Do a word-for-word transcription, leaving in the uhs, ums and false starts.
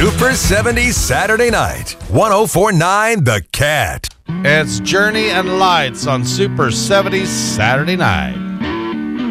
Super seventies Saturday Night. one oh four point nine The Cat. It's Journey and Lights on Super seventies Saturday Night.